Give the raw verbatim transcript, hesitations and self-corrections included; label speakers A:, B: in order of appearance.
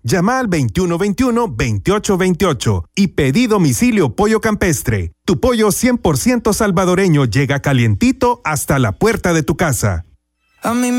A: Llama al veintiuno veintiuno, veintiocho veintiocho y pedí domicilio Pollo Campestre. Tu pollo cien por ciento salvadoreño llega calientito hasta la puerta de tu casa.
B: A mí